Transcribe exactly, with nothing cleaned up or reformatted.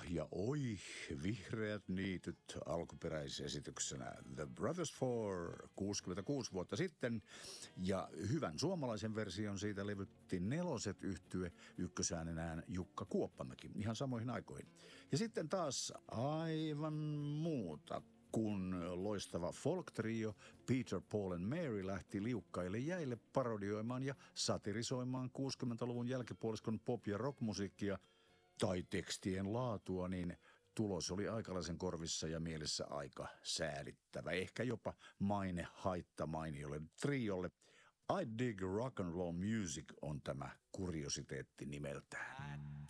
ja oi, vihreät niityt alkuperäisesityksenä The Brothers Four kuusikymmentäkuusi vuotta sitten. Ja hyvän suomalaisen version siitä levytti Neloset yhtye ykkösäänenään Jukka Kuoppamäki ihan samoihin aikoihin. Ja sitten taas aivan muuta, kun loistava folk-trio Peter, Paul and Mary lähti liukkaille jäille parodioimaan ja satirisoimaan kuusikymmentäluvun jälkipuoliskon pop- ja rockmusiikkia tai tekstien laatua, niin tulos oli aikalaisen korvissa ja mielessä aika säälittävä. Ehkä jopa maine haitta mainiolle triolle. I Dig Rock and Roll Music on tämä kuriositeetti nimeltään.